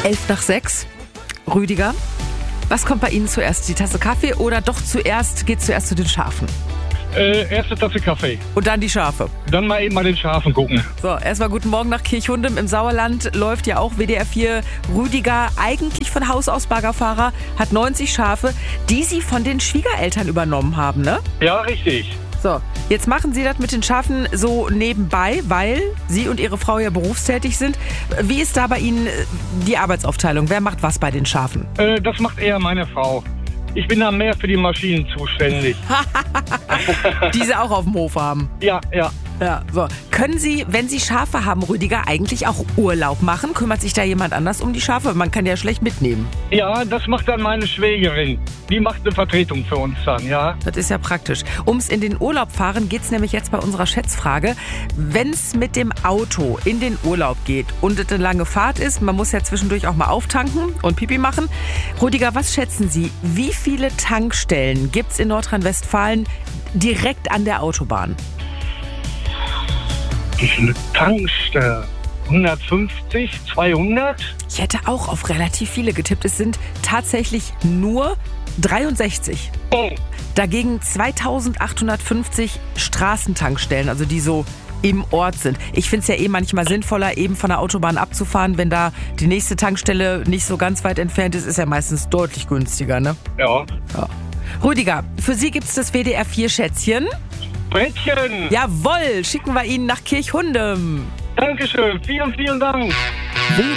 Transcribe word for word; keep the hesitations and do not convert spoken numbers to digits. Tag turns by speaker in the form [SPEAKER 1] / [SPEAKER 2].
[SPEAKER 1] elf nach sechs. Rüdiger, was kommt bei Ihnen zuerst? Die Tasse Kaffee oder doch zuerst, geht zuerst zu den Schafen?
[SPEAKER 2] Äh, erste Tasse Kaffee.
[SPEAKER 1] Und dann die Schafe.
[SPEAKER 2] Dann mal eben mal den Schafen gucken.
[SPEAKER 1] So, erstmal guten Morgen nach Kirchhundem. Im Sauerland läuft ja auch W D R vier. Rüdiger, eigentlich von Haus aus Baggerfahrer, hat neunzig Schafe, die Sie von den Schwiegereltern übernommen haben, ne?
[SPEAKER 2] Ja, richtig.
[SPEAKER 1] So, jetzt machen Sie das mit den Schafen so nebenbei, weil Sie und Ihre Frau ja berufstätig sind. Wie ist da bei Ihnen die Arbeitsaufteilung? Wer macht was bei den Schafen?
[SPEAKER 2] Äh, das macht eher meine Frau. Ich bin da mehr für die Maschinen zuständig.
[SPEAKER 1] Die Sie auch auf dem Hof haben.
[SPEAKER 2] Ja, ja.
[SPEAKER 1] Ja, so. Können Sie, wenn Sie Schafe haben, Rüdiger, eigentlich auch Urlaub machen? Kümmert sich da jemand anders um die Schafe? Man kann ja schlecht mitnehmen.
[SPEAKER 2] Ja, das macht dann meine Schwägerin. Die macht eine Vertretung für uns dann, ja.
[SPEAKER 1] Das ist ja praktisch. Ums in den Urlaub fahren geht's nämlich jetzt bei unserer Schätzfrage. Wenn's mit dem Auto in den Urlaub geht und es eine lange Fahrt ist, man muss ja zwischendurch auch mal auftanken und Pipi machen. Rüdiger, was schätzen Sie, wie viele Tankstellen gibt's in Nordrhein-Westfalen direkt an der Autobahn?
[SPEAKER 2] Wie viele Tankstellen? hundertfünfzig, zweihundert?
[SPEAKER 1] Ich hätte auch auf relativ viele getippt. Es sind tatsächlich nur dreiundsechzig.
[SPEAKER 2] Oh.
[SPEAKER 1] Dagegen zweitausendachthundertfünfzig Straßentankstellen, also die so im Ort sind. Ich finde es ja eh manchmal sinnvoller, eben von der Autobahn abzufahren, wenn da die nächste Tankstelle nicht so ganz weit entfernt ist, ist ja meistens deutlich günstiger, ne?
[SPEAKER 2] Ja.
[SPEAKER 1] Ja. Rüdiger, für Sie gibt's das W D R vier Schätzchen.
[SPEAKER 2] Brettchen!
[SPEAKER 1] Jawohl, schicken wir Ihnen nach Kirchhundem.
[SPEAKER 2] Dankeschön, vielen, vielen Dank.
[SPEAKER 1] W